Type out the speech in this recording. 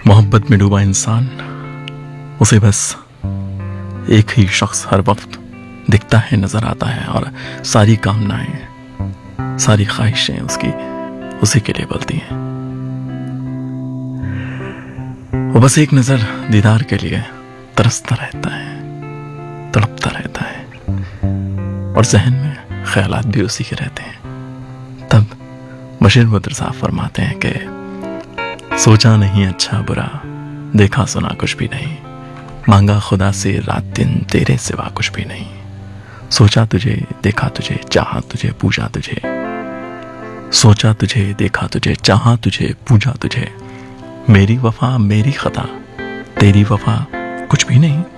मोहब्बत में डूबा इंसान, उसे बस एक ही शख्स हर वक्त दिखता है, नजर आता है, और सारी कामनाएं, सारी ख्वाहिशें उसकी उसी के लिए बलती हैं। वो बस एक नजर दीदार के लिए तरसता रहता है, तड़पता रहता है, और जहन में ख्यालात भी उसी के रहते हैं। तब बशीर बद्र साहब फरमाते हैं कि सोचा नहीं अच्छा बुरा, देखा सुना कुछ भी नहीं, मांगा खुदा से रात दिन तेरे सिवा कुछ भी नहीं। सोचा तुझे, देखा तुझे, चाहा तुझे, पूजा तुझे, सोचा तुझे, देखा तुझे, चाहा तुझे, पूजा तुझे, मेरी वफा मेरी खता, तेरी वफा कुछ भी नहीं।